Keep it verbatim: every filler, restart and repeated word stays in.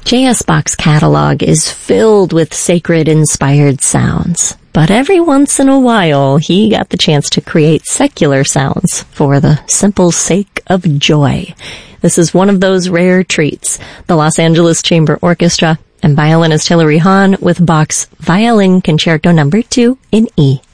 J S. Bach's catalog is filled with sacred-inspired sounds, but every once in a while he got the chance to create secular sounds for the simple sake of joy. This is one of those rare treats. The Los Angeles Chamber Orchestra and violinist Hilary Hahn with Bach's Violin Concerto Number two in E.